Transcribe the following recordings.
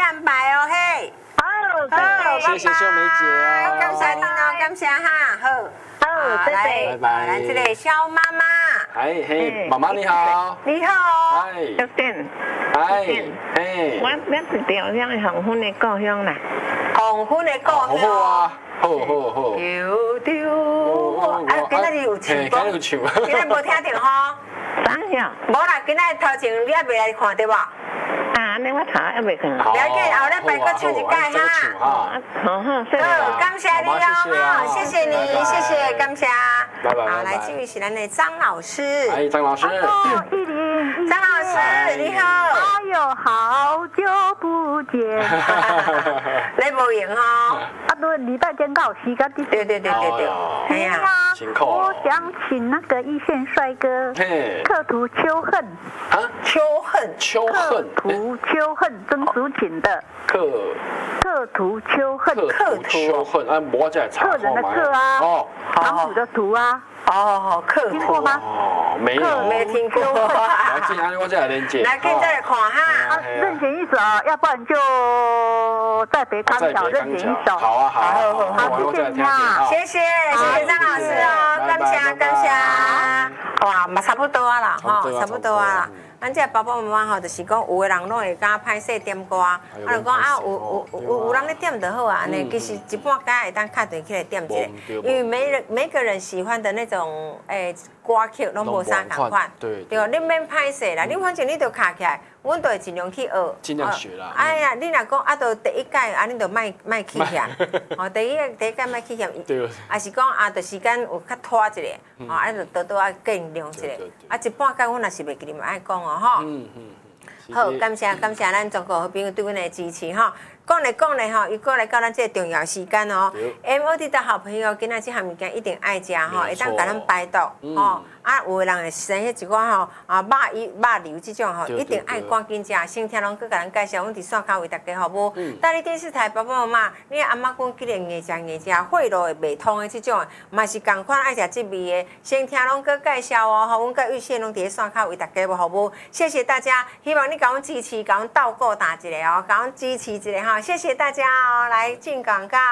安排哦，嘿。好， 谢谢秀梅姐哦， 感谢你哦，感谢哈，好， 拜拜。 来这个小妈妈， 哎嘿，妈妈你好， 你好， 哎， 小店， 哎，嘿， 我是调乡黄昏的故乡啦。 黄昏的故乡， 好啊，好。 丢丢，今仔日有唱歌，今仔无听到吼？ 啥呀？ 无啦，今仔头前你还未来看对吧？ 你我查还未看。 了解，后礼拜再唱一届哈。 好， 感谢你哦，谢谢你，谢谢，感谢。 拜拜。 好，来，这位是咱的张老师。 哎，张老师。 依林。 张老师，你好。 哎呦，好久不见。 你无闲吼？ 对，礼拜天刚好时间。 对。 哎呀，我想请那个一线帅哥，克图秋恨。 啊？秋恨。 克图秋恨，曾淑琴的。克图秋恨。 克图秋恨，按我再查。 客人的客啊。哦。长土的土啊。 哦，克图。 听过吗？ 哦，没有。 没听过。 来，这样我再来连接。 来，可以再来看哈。 任选一首，要不然就在北康桥任选一首。 好啊， 好，谢谢你啊， 谢谢张老师哦，感谢。哇，嘛差不多啊啦，差不多啊啦。咱这爸爸妈妈吼，就是讲有的人拢会敢歹势点歌，就讲啊有人咧点就好啊，安尼其实一半该会当敲电起来点一下，因为每个人喜欢的那种歌曲拢无啥共款，对，你免歹势啦，你反正你就敲起来，阮都会尽量去学， 尽量学啦。 哎呀，你若讲都第一届，你就莫去嫌，第一届莫去嫌，也是讲就时间有较拖一下，就多见谅一下，一半届阮也是袂记你们爱讲哦。好，感谢咱中国好朋友对阮的支持哈。讲咧吼，又过来到咱这重要时间哦。MOD 的好朋友，今仔这项物件一定爱食吼，会当甲咱排毒吼。有的人会生迄一寡吼肉瘤这种吼，一定爱赶紧食。先听拢去甲咱介绍，阮伫线口为大家服务。大理电视台爸爸妈妈，你阿妈讲既然硬食，血路会袂通的这种，嘛是共款爱食这味的。先听拢去介绍哦，吼，阮甲玉线拢伫线口为大家服务。谢谢大家，希望你甲阮支持，甲阮斗顾打一下哦，甲阮支持一下哈。谢谢大家哦，来进广告。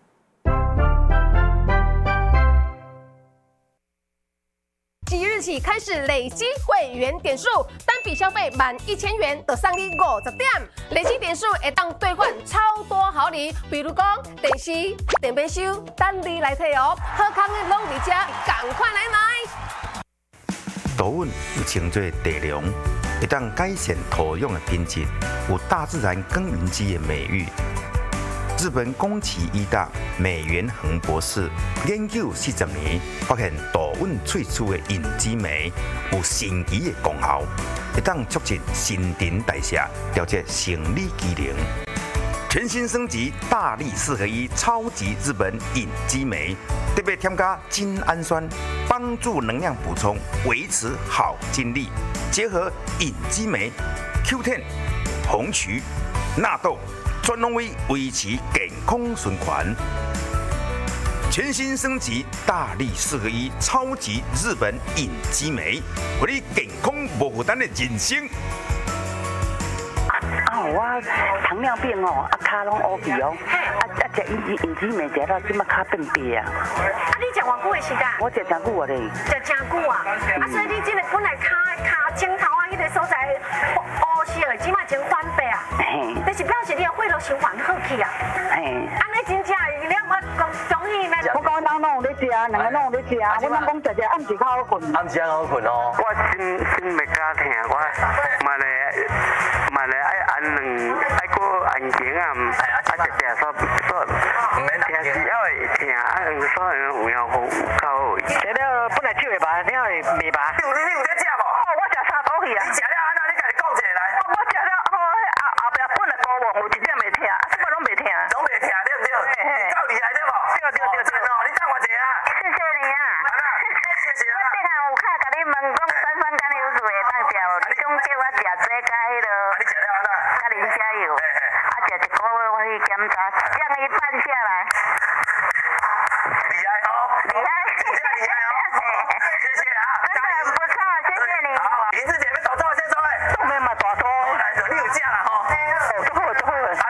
即日起开始累积会员点数，单笔消费满1000元就送你50点，累积点数会当兑换超多好礼，比如讲电视、电杯收，等你来摕哦。好康的拢伫这，赶快来买！ 稻稳又称作地龙，会当改善土壤的品质，有大自然耕耘机的美誉。日本宫崎医大美元恒博士研究40年，发现稻稳萃取的银子酶有神奇的功效，会当促进新陈代谢，调节生理机能。全新升级大力4合1超级日本银基酶，特别添加精氨酸，帮助能量补充，维持好精力。结合银基酶、Q10、红曲、纳豆，专拢为维持健康循环。全新升级大力4合1超级日本银基酶，让你健康无负担的人生。 我糖尿病哦，脚拢乌皮哦，食银子面食到即马脚变白啊！ 你食偌久的时间？ 我食真久啊咧。 食真久啊！所以你即个本来脚前头迄个所在乌色的，即马真翻白啊！但是表示你的血路循环好去啊！安尼真正你我恭喜你！ 我讲人拢有咧食，两个拢有咧食，我拢讲食暗时较好困。 暗时好困哦。我心袂加疼，我嘛来爱按两爱过按颈啊，食说唔免听是要会疼，所以有样好较好。 食了本来手会麻，了会袂麻。 你有在食无？ 我食3口去啊。 你食了安那？你家己讲一下来。 我食了后壁本来高无，有一点袂疼，什么拢袂疼。 拢袂疼对不对？够厉害对无？对。哦，你等我一下啊。 谢谢你啊。 谢谢啊。 我顶下有卡甲你问讲酸甘油水会当食无？你讲叫我食做甲迄落。 你食了安那？ 甲磷虾油。食一个月我去检查，降一半下来。 厉害哦！ 厉害哦！ 谢谢啊。 真的很不错，谢谢你。 好，林志姐要搞多少先收哎？ 都没嘛大多。 你有价了哈？ 做好。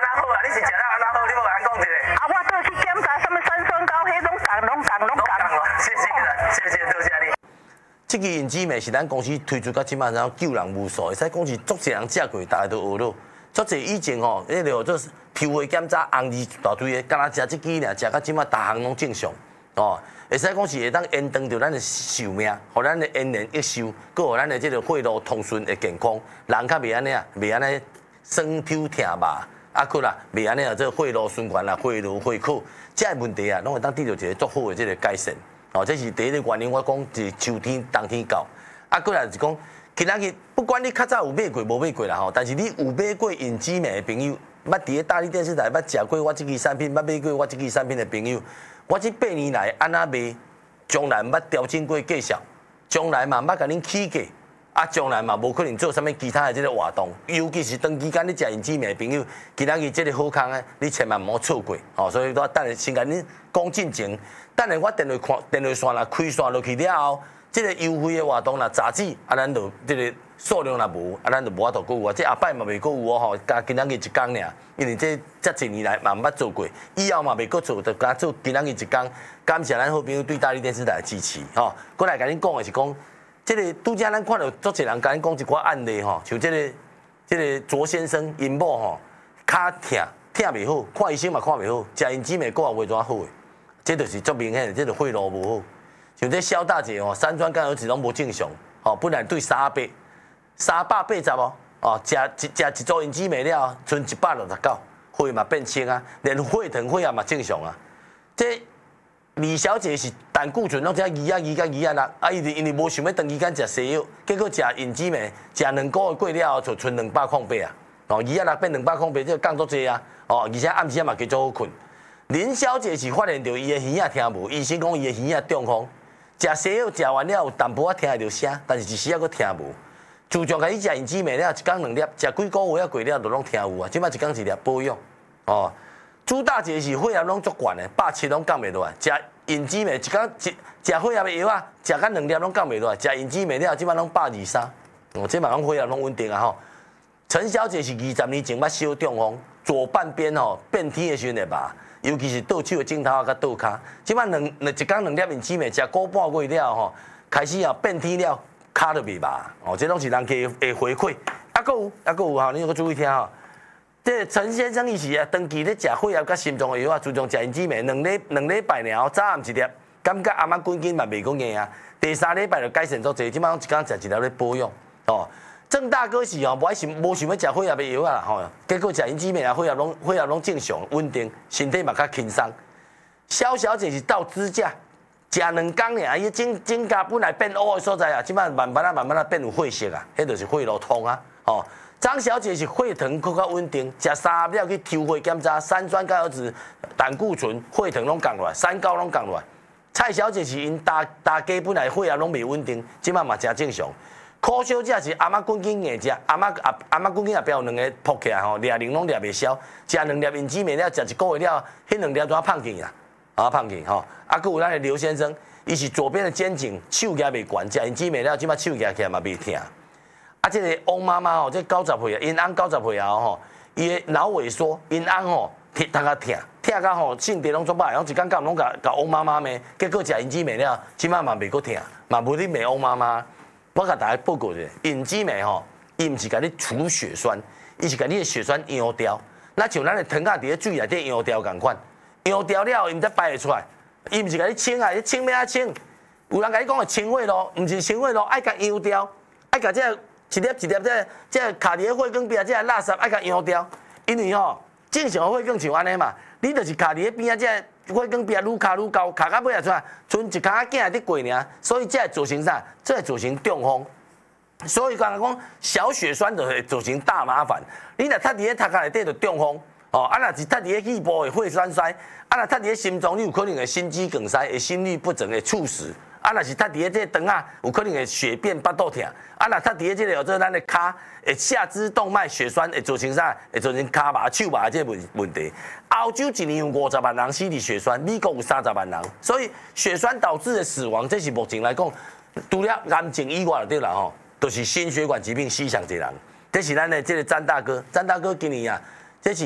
这支银之镁是咱公司推出到即马，然后救人无数，会使讲是足侪人食过，大家都学到。足侪以前吼，迄个做抽血检查红字大堆的，敢若食即支尔，食到即马，逐项拢正常哦。会使讲是会当延长着咱的寿命，互咱的延年益寿，佮互咱的即个血路通顺的健康，人较袂安尼啊，袂安尼酸抽疼麻，佮啦，袂安尼啊，这血路循环啦，血路血口，这问题啊，拢会当得到一个足好的即个改善。哦，这是第一个原因，我讲是秋天、冬天到，过来就是讲。今仔日不管你较早有买过无买过啦吼，但是你有买过银之镁的朋友，捌伫个大力电视台捌食过我即支产品，捌买过我即支产品的朋友，我这8年来安那卖，将来捌调整过计数，将来嘛捌甲恁起价，将来嘛无可能做啥物其他的即个活动，尤其是长期间你食银之镁的朋友，今仔日即个好康啊，你千万毋好错过哦。所以我等下先甲恁讲进前，等下我电话线啦开线落去了后。这个优惠的活动啦，杂志咱就这个数量若无，咱就无法度购有啊。这下摆嘛未购有哦吼，加今仔日一天尔，因为这一年来嘛毋捌做过，以后嘛未搁做，就加做今仔日一天。感谢咱好朋友对大力电视台的支持吼。过来甲恁讲的是讲，这个拄则咱看到足侪人甲恁讲一寡案例吼，像这个卓先生因某吼，骹疼袂好，看医生嘛看袂好，食因姊妹个也袂怎好诶，这就是足明显，这就血路无好。像这萧大姐哦，三酸甘油脂拢无正常，哦，本来对380哦，哦，食一组银之镁了，剩169，血嘛变清啊，连血糖血压嘛正常啊。这李小姐是胆固醇拢只2啦，因为无想要长期间食西药，结果食银之镁，食2个月过了后就剩208啊，哦，206变208，这个降足济啊，哦，而且暗时嘛加足好困。林小姐是发现到伊的耳仔听无，医生讲伊的耳仔中风。食西药食完了有淡薄仔听会到声，但是一时仔佫听无。自从开始食银之镁了，一天2粒，食几个月过了，就拢听有啊。即摆一天1粒保养。哦，朱大姐是血压拢足悬的，170拢降袂落来。食银之镁一天食血压的药啊，食到2粒拢降袂落来。食银之镁了，即摆拢123。哦，即摆拢血压拢稳定啊吼。陈小姐是20年前捌小中风，左半边吼变天的时阵会麻。尤其是倒手的镜头啊，甲倒骹，即摆一天2粒银之镁，食个半月了吼，开始啊变天了，骹就袂麻。哦，这拢是人家的回馈。佫有吼，你要注意听吼。这陈先生伊是啊，长期咧食血压甲心脏的药啊，自从食银之镁两礼拜了，早暗1粒，感觉阿妈滚筋嘛袂讲硬啊。第3礼拜就改善足济，即摆一天食1粒咧保养。哦，郑大哥是哦，无想要食血压的药啊吼，结果食银之镁啊，血压拢正常稳定，身体嘛较轻松。肖小姐是到支架，食2天尔，伊指甲本来变乌的所在啊，即摆慢慢啊变有血色啊，迄就是血路通啊。哦，张小姐是血糖更较稳定，食3粒去抽血检查，三酸甘油脂、胆固醇、血糖拢降落来，3高拢降落来。蔡小姐是因大家本来血压拢袂稳定，即摆嘛真正常。柯小姐是阿妈滚筋硬食，阿妈滚筋也标有2个扑起来吼，抓铃拢抓袂消，食2粒银之镁了，食1个月了，迄2粒怎胖去啊？胖去吼。佫有咱的刘先生，伊是左边的肩颈手举袂悬，食银之镁了，即摆手举起来嘛袂疼。这个翁妈妈吼，这90岁啊，因翁90岁啊吼，伊的脑萎缩，因翁吼疼到吼性地拢做歹，拢一天到拢甲翁妈妈骂，结果食银之镁了，即摆嘛袂阁疼，嘛无你骂翁妈妈。我甲大家报告者，银之镁吼，伊毋是甲你除血栓，伊是甲你的血栓溶掉。那像咱的糖啊伫咧水内底溶掉共款，溶掉了伊毋则排会出来。伊毋是甲你清啊，你清要安清？有人甲你讲的清血咯，毋是清血咯，爱甲溶掉，爱甲这一粒这卡伫咧血管边这垃圾爱甲溶掉。因为吼，正常的血管像安尼嘛，你就是卡伫咧边啊这血管边愈卡愈高，卡到尾啊出来，剩一卡仔囝伫过尔，所以这会造成啥？这会造成中风。所以讲小血栓就会造成大麻烦。你若踢伫咧头壳内底就中风，哦，若是踢伫咧肺部会血栓塞，若踢伫咧心脏，你有可能会心肌梗塞，会心律不整，会猝死。若是踢伫咧这肠啊，有可能会血便巴肚疼。若踢伫咧这个做咱的骹，会下肢动脉血栓，会造成啥？会造成骹麻、手麻这问题。欧洲1年有50万人死伫血栓，美国有30万人，所以血栓导致的死亡，这是目前来讲，除了癌症以外就对啦吼。都是心血管疾病死上侪人，这是咱的这个詹大哥。詹大哥今年啊